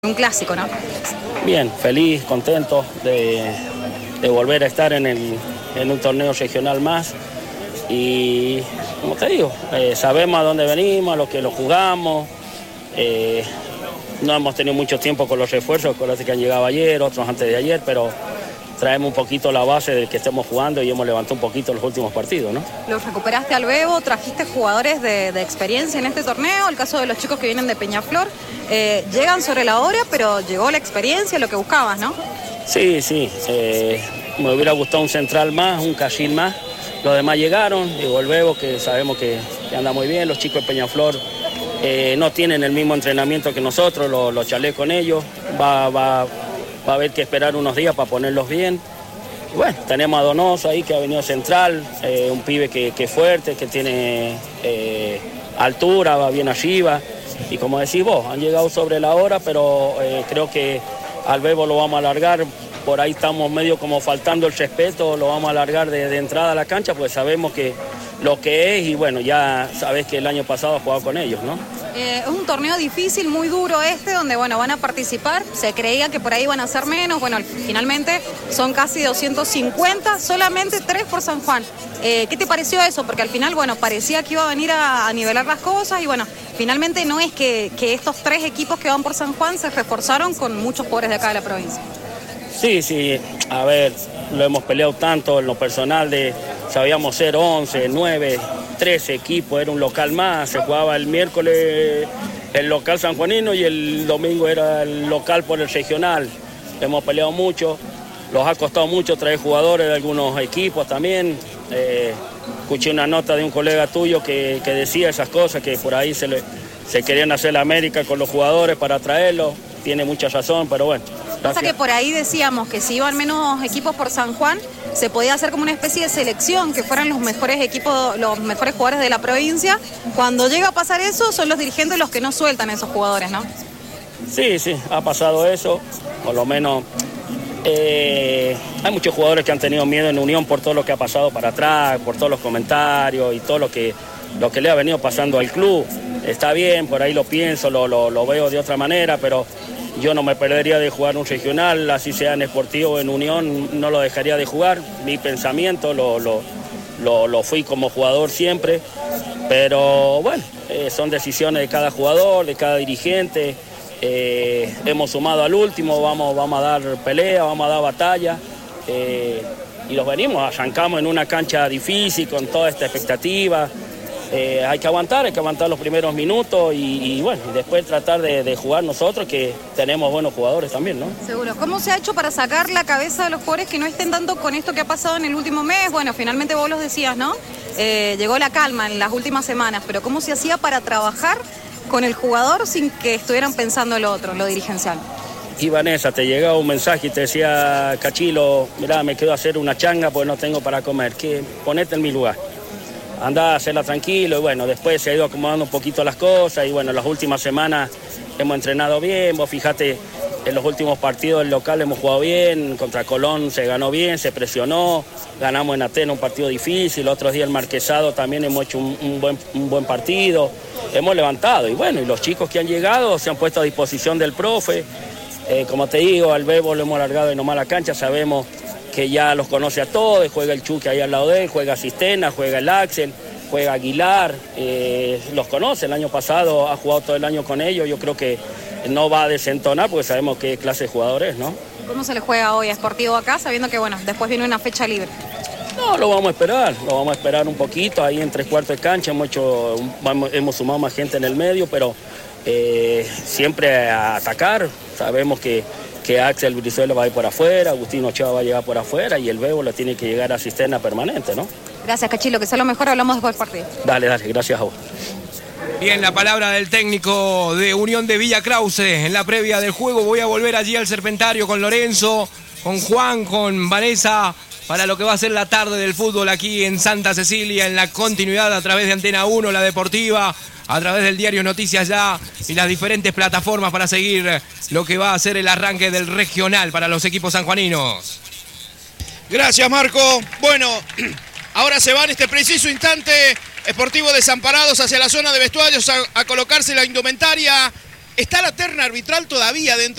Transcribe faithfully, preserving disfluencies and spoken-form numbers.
Un clásico, ¿no? Bien, feliz, contento de, de volver a estar en, el, en un torneo regional más y, como te digo, eh, sabemos a dónde venimos, a lo que lo jugamos. Eh, no hemos tenido mucho tiempo con los refuerzos, con los que han llegado ayer, otros antes de ayer, pero traemos un poquito la base del que estemos jugando y hemos levantado un poquito los últimos partidos, ¿no? Los recuperaste al Bebo, trajiste jugadores de, de experiencia en este torneo, el caso de los chicos que vienen de Peñaflor, eh, llegan sobre la hora, pero llegó la experiencia, lo que buscabas, ¿no? Sí, sí, eh, me hubiera gustado un central más, un cachín más, los demás llegaron, digo, el Bebo, que sabemos que, que anda muy bien, los chicos de Peñaflor eh, no tienen el mismo entrenamiento que nosotros, lo, lo charlé con ellos, va, va, va a haber que esperar unos días para ponerlos bien. Y bueno, tenemos a Donoso ahí que ha venido central, eh, un pibe que, que es fuerte, que tiene eh, altura, va bien arriba. Y como decís vos, han llegado sobre la hora, pero eh, creo que al Bebo lo vamos a alargar. Por ahí estamos medio como faltando el respeto, lo vamos a alargar de, de entrada a la cancha, pues sabemos que lo que es y bueno, ya sabés que el año pasado has jugado con ellos, ¿no? Eh, es un torneo difícil, muy duro este, donde bueno, van a participar, se creía que por ahí iban a ser menos, bueno, finalmente son casi doscientos cincuenta, solamente tres por San Juan. Eh, ¿Qué te pareció eso? Porque al final, bueno, parecía que iba a venir a, a nivelar las cosas y bueno, finalmente no es que, que estos tres equipos que van por San Juan se reforzaron con muchos jugadores de acá de la provincia. Sí, sí, a ver, lo hemos peleado tanto en lo personal de, sabíamos ser once, nueve, trece equipos, era un local más, se jugaba el miércoles el local sanjuanino y el domingo era el local por el regional. Hemos peleado mucho, los ha costado mucho traer jugadores de algunos equipos también. Eh, escuché una nota de un colega tuyo que, que decía esas cosas, que por ahí se, le, se querían hacer la América con los jugadores para traerlos, tiene mucha razón, pero bueno. Pasa que por ahí decíamos que si iban menos equipos por San Juan, se podía hacer como una especie de selección, que fueran los mejores equipos, los mejores jugadores de la provincia. Cuando llega a pasar eso, son los dirigentes los que no sueltan a esos jugadores, ¿no? Sí, sí, ha pasado eso, por lo menos. Eh, hay muchos jugadores que han tenido miedo en Unión por todo lo que ha pasado para atrás, por todos los comentarios y todo lo que, lo que le ha venido pasando al club. Está bien, por ahí lo pienso, lo, lo, lo veo de otra manera, pero yo no me perdería de jugar un regional, así sea en Sportivo o en Unión, no lo dejaría de jugar. Mi pensamiento lo, lo, lo, lo fui como jugador siempre, pero bueno, eh, son decisiones de cada jugador, de cada dirigente. Eh, hemos sumado al último, vamos, vamos a dar pelea, vamos a dar batalla. Eh, y los venimos, arrancamos en una cancha difícil con toda esta expectativa. Eh, hay que aguantar, hay que aguantar los primeros minutos y, y bueno, y después tratar de, de jugar nosotros, que tenemos buenos jugadores también, ¿no? Seguro. ¿Cómo se ha hecho para sacar la cabeza de los jugadores que no estén dando con esto que ha pasado en el último mes? Bueno, finalmente vos los decías, ¿no? Eh, llegó la calma en las últimas semanas, pero ¿cómo se hacía para trabajar con el jugador sin que estuvieran pensando en lo otro, en lo dirigencial? Y Vanessa, te llegaba un mensaje y te decía, Cachilo, mirá, me quedo a hacer una changa porque no tengo para comer, que ponete en mi lugar. Andá a hacerla tranquilo y bueno, después se ha ido acomodando un poquito las cosas y bueno, las últimas semanas hemos entrenado bien, vos fijate, en los últimos partidos del local hemos jugado bien, contra Colón se ganó bien, se presionó, ganamos en Atenas un partido difícil, otros días el Marquesado también hemos hecho un, un, buen, un buen partido, hemos levantado y bueno, y los chicos que han llegado se han puesto a disposición del profe, eh, como te digo, al Bebo lo hemos alargado de nomás la cancha, sabemos que ya los conoce a todos, juega el Chuque ahí al lado de él, juega Cistena, juega el Axel, juega Aguilar, eh, los conoce, el año pasado ha jugado todo el año con ellos, yo creo que no va a desentonar porque sabemos qué clase de jugador es, ¿no? ¿Cómo se le juega hoy a Sportivo acá, sabiendo que bueno, después viene una fecha libre? No, lo vamos a esperar, lo vamos a esperar un poquito, ahí en tres cuartos de cancha hemos, hecho, vamos, hemos sumado más gente en el medio, pero eh, siempre a atacar, sabemos que que Axel Brizuela va a ir por afuera, Agustín Ochoa va a llegar por afuera y el Bebo le tiene que llegar a cisterna permanente, ¿no? Gracias, Cachilo, que sea lo mejor, hablamos después del partido. Dale, dale, gracias a vos. Bien, la palabra del técnico de Unión de Villa Krause en la previa del juego. Voy a volver allí al Serpentario con Lorenzo, con Juan, con Vanessa, para lo que va a ser la tarde del fútbol aquí en Santa Cecilia, en la continuidad a través de Antena uno, la deportiva, a través del diario Noticias Ya y las diferentes plataformas para seguir lo que va a ser el arranque del regional para los equipos sanjuaninos. Gracias, Marco. Bueno, ahora se va en este preciso instante Sportivo Desamparados hacia la zona de vestuarios a, a colocarse la indumentaria. está la terna arbitral todavía dentro